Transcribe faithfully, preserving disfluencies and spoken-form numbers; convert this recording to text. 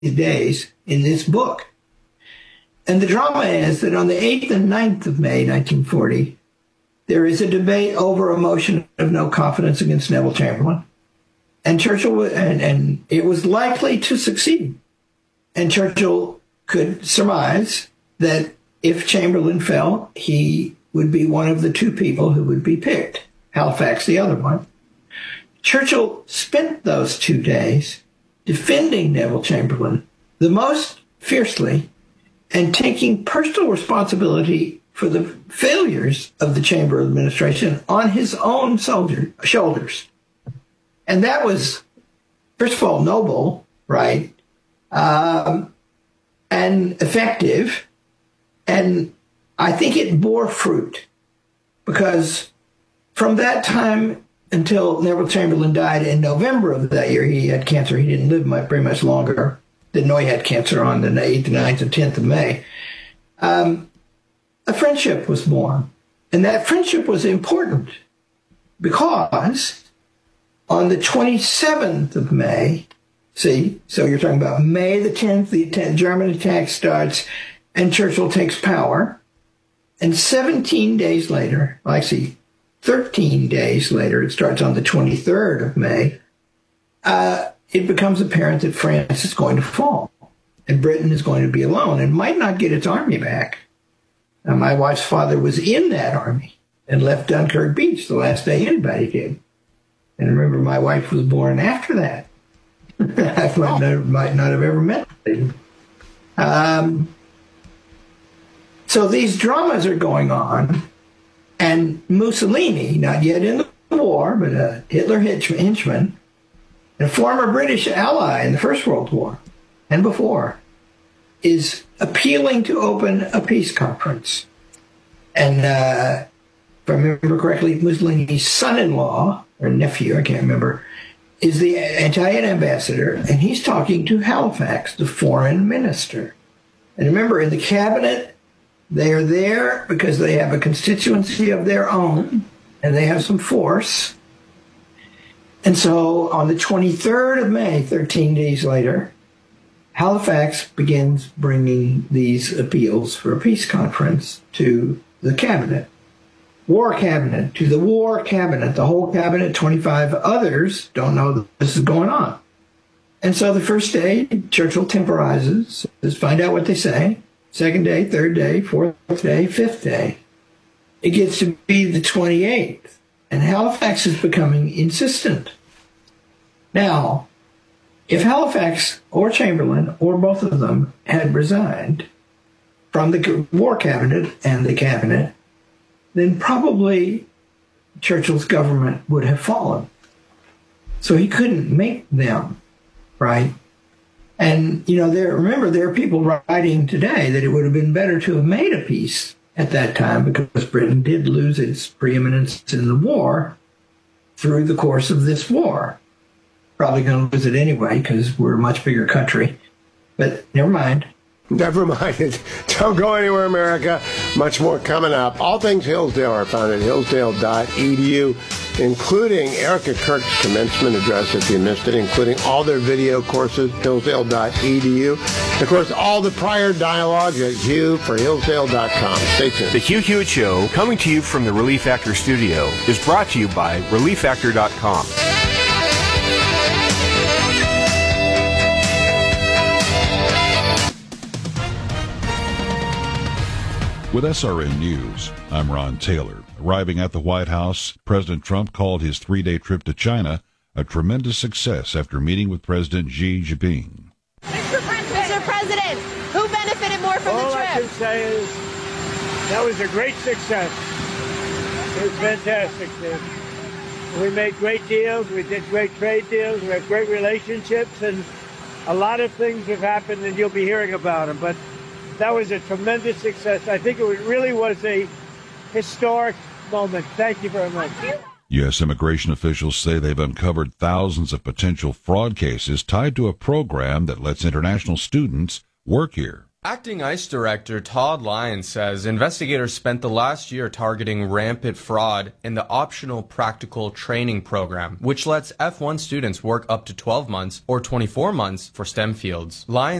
days in this book. And the drama is that on the eighth and ninth of May, nineteen forty, there is a debate over a motion of no confidence against Neville Chamberlain. And Churchill, and, and it was likely to succeed. And Churchill could surmise that if Chamberlain fell, he would be one of the two people who would be picked. Halifax, the other one. Churchill spent those two days defending Neville Chamberlain the most fiercely and taking personal responsibility for the failures of the Chamber administration on his own soldier, shoulders. And that was, first of all, noble, right, um, and effective. And I think it bore fruit because from that time until Neville Chamberlain died in November of that year, he had cancer. He didn't live much, very much longer. Didn't know he had cancer on the eighth, ninth, and tenth of May. Um, a friendship was born. And that friendship was important because on the twenty-seventh of May, see, so you're talking about May the tenth, the German attack starts, and Churchill takes power. And seventeen days later, well, actually thirteen days later, it starts on the twenty-third of May, uh, it becomes apparent that France is going to fall and Britain is going to be alone and might not get its army back. Now, my wife's father was in that army and left Dunkirk Beach the last day anybody did. And remember, my wife was born after that. I might, not, might not have ever met them. Um, so these dramas are going on, and Mussolini, not yet in the war, but a Hitler henchman, and a former British ally in the First World War and before, is appealing to open a peace conference. And uh, if I remember correctly, Mussolini's son-in-law, or nephew, I can't remember, is the Italian ambassador, and he's talking to Halifax, the foreign minister. And remember, in the cabinet, they are there because they have a constituency of their own, and they have some force. And so on the twenty-third of May, thirteen days later, Halifax begins bringing these appeals for a peace conference to the cabinet. War cabinet, to the war cabinet, the whole cabinet, twenty-five others don't know that this is going on. And so the first day, Churchill temporizes, says, find out what they say. Second day, third day, fourth day, fifth day. It gets to be the twenty-eighth, and Halifax is becoming insistent. Now, if Halifax or Chamberlain or both of them had resigned from the war cabinet and the cabinet, then probably Churchill's government would have fallen. So he couldn't make them, right? And, you know, there, remember, there are people writing today that it would have been better to have made a peace at that time because Britain did lose its preeminence in the war through the course of this war. Probably going to lose it anyway because we're a much bigger country. But never mind. Never mind. Don't go anywhere, America. Much more coming up. All things Hillsdale are found at hillsdale dot e d u, including Erica Kirk's commencement address, if you missed it, including all their video courses, hillsdale dot e d u. Of course, all the prior dialogues at hugh for hillsdale dot com. Stay tuned. The Hugh Hewitt Show, coming to you from the Relief Factor studio, is brought to you by relief factor dot com. With S R N News, I'm Ron Taylor. Arriving at the White House, President Trump called his three-day trip to China a tremendous success after meeting with President Xi Jinping. Mister President, Mister President, who benefited more from All the trip? All I can say is that was a great success. It was fantastic. We made great deals. We did great trade deals. We had great relationships, and a lot of things have happened, and you'll be hearing about them. But that was a tremendous success. I think it really was a historic moment. Thank you very much. U S immigration officials say they've uncovered thousands of potential fraud cases tied to a program that lets international students work here. Acting ICE Director Todd Lyons says investigators spent the last year targeting rampant fraud in the optional practical training program, which lets F one students work up to twelve months or twenty-four months for STEM fields. Lyons